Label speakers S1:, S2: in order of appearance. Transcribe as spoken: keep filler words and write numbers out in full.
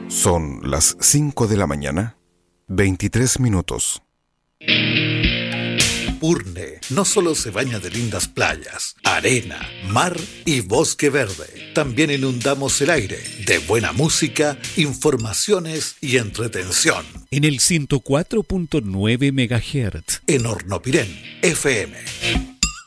S1: Son las cinco de la mañana, veintitrés minutos.
S2: Urne no solo se baña de lindas playas, arena, mar y bosque verde. También inundamos el aire de buena música, informaciones y entretención.
S3: En el ciento cuatro punto nueve megahertz.
S2: En Hornopirén, F M.